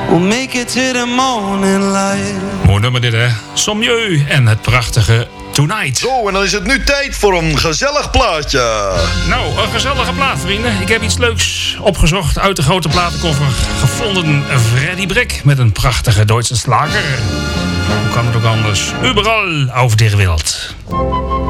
We'll make it to the morning light. Mooi nummer dit, hè? Sommieu en het prachtige Tonight. Zo, en dan is het nu tijd voor een gezellig plaatje. Nou, een gezellige plaat, vrienden. Ik heb iets leuks opgezocht uit de grote platenkoffer. Gevonden Freddy Brick met een prachtige Duitse slager. Hoe kan het ook anders? Überall auf der Welt.